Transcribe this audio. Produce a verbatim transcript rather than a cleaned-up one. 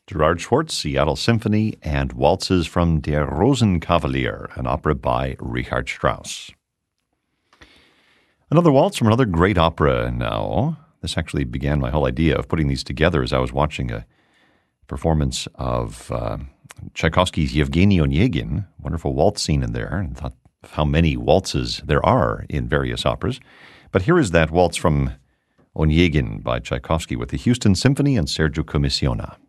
Gerard Schwartz, Seattle Symphony, and Waltzes from Der Rosenkavalier, an opera by Richard Strauss. Another waltz from another great opera now. This actually began my whole idea of putting these together as I was watching a performance of uh, Tchaikovsky's Yevgeny Onegin, wonderful waltz scene in there, and thought of how many waltzes there are in various operas. But here is that waltz from Onegin by Tchaikovsky with the Houston Symphony and Sergio Commissiona.